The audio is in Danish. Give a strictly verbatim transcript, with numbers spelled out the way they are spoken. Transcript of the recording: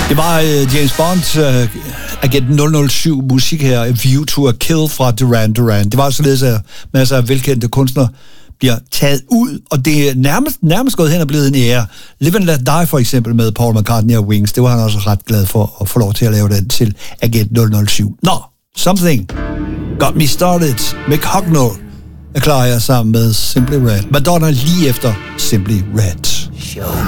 Det var uh, James Bond, uh, Agent nul nul syv musik her, A View to a Kill fra Duran Duran. Det var således, at masser af velkendte kunstnere bliver taget ud, og det er nærmest, nærmest gået hen og blevet en ære. Live and Let Die for eksempel med Paul McCartney og Wings, det var han også ret glad for at få lov til at lave den til Agent nul nul syv. Nå, Something Got Me Started. Mick Hucknall er klar her sammen med Simply Red. Madonna lige efter Simply Red.